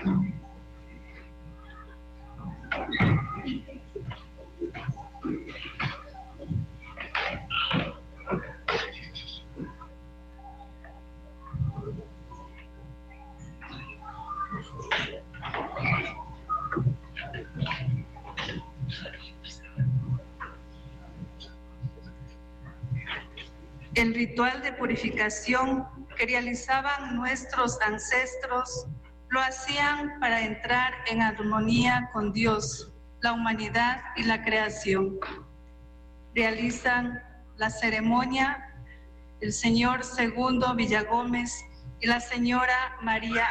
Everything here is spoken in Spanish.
El ritual de purificación que realizaban nuestros ancestros lo hacían para entrar en armonía con Dios, la humanidad y la creación. Realizan la ceremonia el señor Segundo Villagómez y la señora María